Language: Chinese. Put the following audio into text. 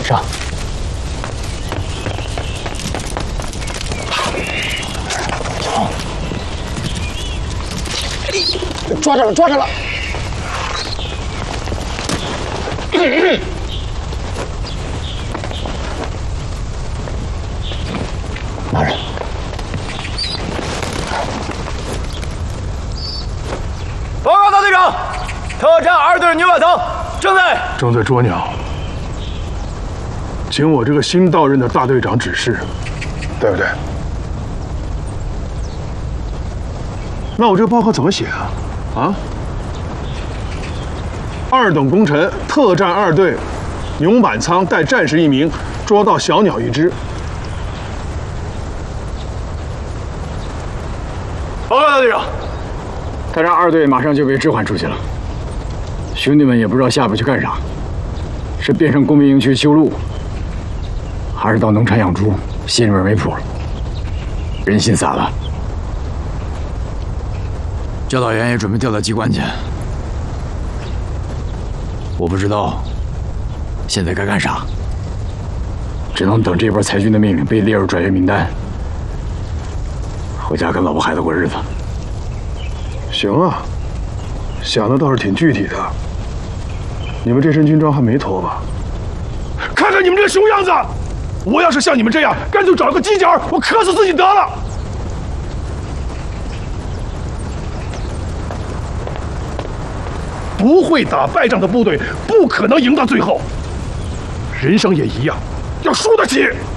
上。抓着了，抓着了！拿着。 报告大队长，特战2队牛百腾正在捉鸟。经我这个新到任的大队长指示，对不对？那我这个报告怎么写啊？啊？2等功臣，特战2队，牛满仓带战士1名，捉到小鸟1只。 报告大队长， 特战2队马上就被置换出去了，兄弟们也不知道下步去干啥，是变成工兵营区修路，还是到农场养猪，心里面没谱，人心散了。教导员也准备调到机关去，我不知道现在该干啥，只能等这波裁军的命令被列入转员名单，回家跟老婆孩子过日子。 行啊，想的倒是挺具体的。你们这身军装还没脱吧？看看你们这熊样子！我要是像你们这样，干脆找个犄角，我磕死自己得了。不会打败仗的部队，不可能赢到最后。人生也一样，要输得起。